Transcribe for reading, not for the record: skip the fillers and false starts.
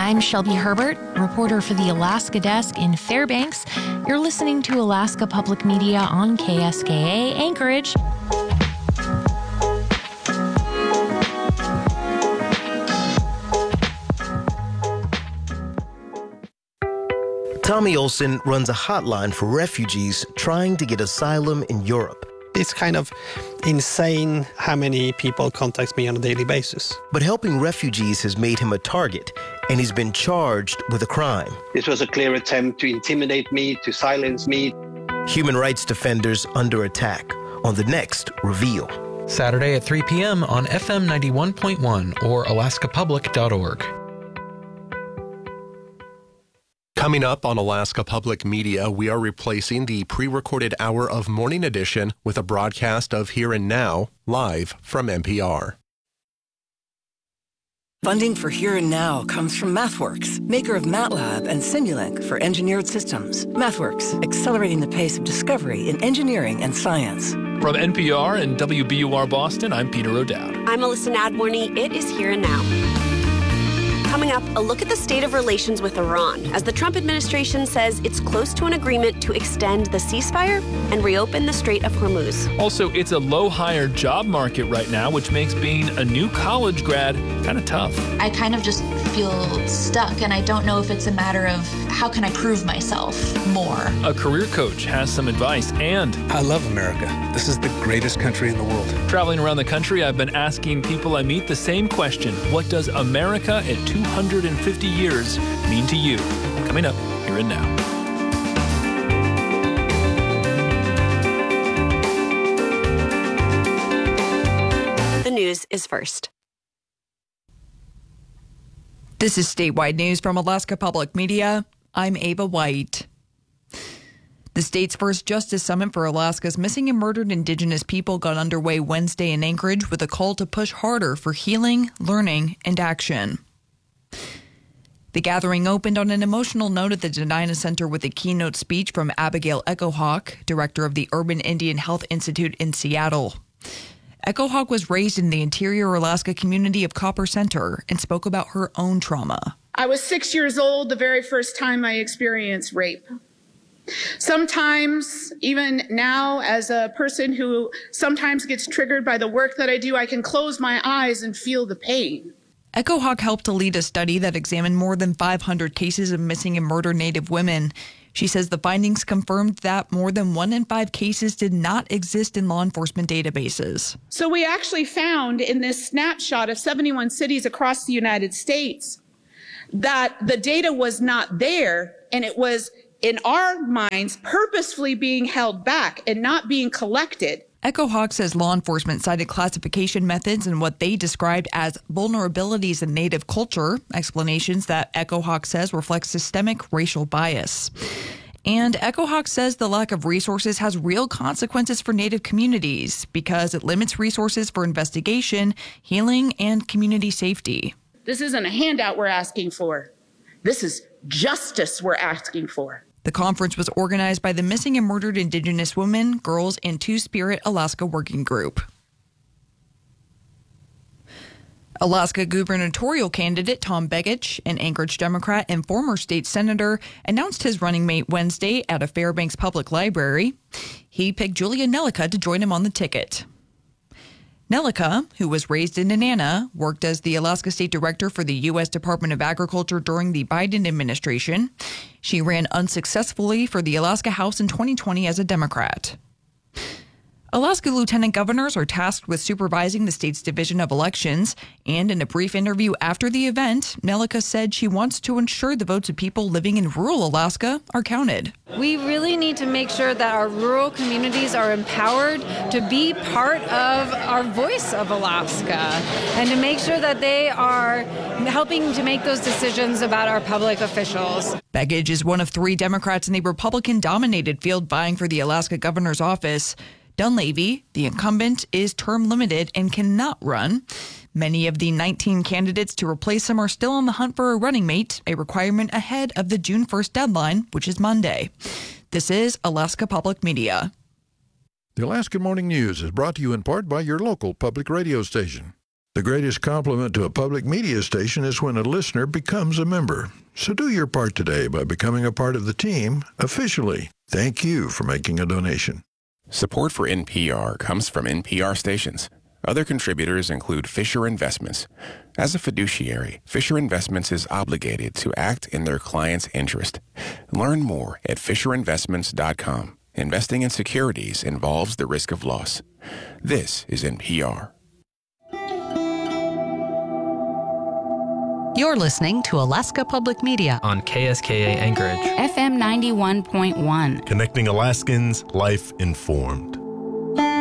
I'm Shelby Herbert, reporter for the Alaska Desk in Fairbanks. You're listening to Alaska Public Media on KSKA Anchorage. Tommy Olson runs a hotline for refugees trying to get asylum in Europe. It's kind of insane how many people contact me on a daily basis. But helping refugees has made him a target, and he's been charged with a crime. This was a clear attempt to intimidate me, to silence me. Human rights defenders under attack on the next Reveal. Saturday at 3 p.m. on FM 91.1 or alaskapublic.org. Coming up on Alaska Public Media, we are replacing the pre-recorded hour of Morning Edition with a broadcast of Here and Now, live from NPR. Funding for Here and Now comes from MathWorks, maker of MATLAB and Simulink for engineered systems. MathWorks, accelerating the pace of discovery in engineering and science. From NPR and WBUR Boston, I'm Peter O'Dowd. I'm Alyssa Nadworny. It is Here and Now. Coming up, a look at the state of relations with Iran, as the Trump administration says it's close to an agreement to extend the ceasefire and reopen the Strait of Hormuz. Also, it's a low-hire job market right now, which makes being a new college grad kind of tough. I kind of just feel stuck, and I don't know if it's a matter of how can I prove myself more. A career coach has some advice, and I love America. This is the greatest country in the world. Traveling around the country, I've been asking people I meet the same question. What does America at 250 years mean to you? Coming up, Here and Now. The news is first. This is statewide news from Alaska Public Media. I'm Ava White. The state's first Justice Summit for Alaska's missing and murdered Indigenous people got underway Wednesday in Anchorage with a call to push harder for healing, learning, and action. The gathering opened on an emotional note at the Dena'ina Center with a keynote speech from Abigail Echohawk, director of the Urban Indian Health Institute in Seattle. Echohawk was raised in the interior Alaska community of Copper Center and spoke about her own trauma. I was 6 years old the very first time I experienced rape. Sometimes, even now, as a person who sometimes gets triggered by the work that I do, I can close my eyes and feel the pain. Echohawk helped to lead a study that examined more than 500 cases of missing and murdered Native women. She says the findings confirmed that more than 1 in 5 cases did not exist in law enforcement databases. So we actually found in this snapshot of 71 cities across the United States that the data was not there, and it was, in our minds, purposefully being held back and not being collected. Echohawk says law enforcement cited classification methods and what they described as vulnerabilities in Native culture, explanations that Echohawk says reflect systemic racial bias. And Echohawk says the lack of resources has real consequences for Native communities because it limits resources for investigation, healing, and community safety. This isn't a handout we're asking for. This is justice we're asking for. The conference was organized by the Missing and Murdered Indigenous Women, Girls, and Two-Spirit Alaska Working Group. Alaska gubernatorial candidate Tom Begich, an Anchorage Democrat and former state senator, announced his running mate Wednesday at a Fairbanks Public Library. He picked Julia Nelica to join him on the ticket. Nelica, who was raised in Nenana, worked as the Alaska State Director for the U.S. Department of Agriculture during the Biden administration. She ran unsuccessfully for the Alaska House in 2020 as a Democrat. Alaska lieutenant governors are tasked with supervising the state's division of elections, and in a brief interview after the event, Nelica said she wants to ensure the votes of people living in rural Alaska are counted. We really need to make sure that our rural communities are empowered to be part of our voice of Alaska and to make sure that they are helping to make those decisions about our public officials. Begich is one of 3 Democrats in the Republican-dominated field vying for the Alaska governor's office. Dunleavy, the incumbent, is term limited and cannot run. Many of the 19 candidates to replace him are still on the hunt for a running mate, a requirement ahead of the June 1st deadline, which is Monday. This is Alaska Public Media. The Alaska Morning News is brought to you in part by your local public radio station. The greatest compliment to a public media station is when a listener becomes a member. So do your part today by becoming a part of the team officially. Thank you for making a donation. Support for NPR comes from NPR stations. Other contributors include Fisher Investments. As a fiduciary, Fisher Investments is obligated to act in their client's interest. Learn more at FisherInvestments.com. Investing in securities involves the risk of loss. This is NPR. You're listening to Alaska Public Media on KSKA Anchorage, FM 91.1. Connecting Alaskans, life informed.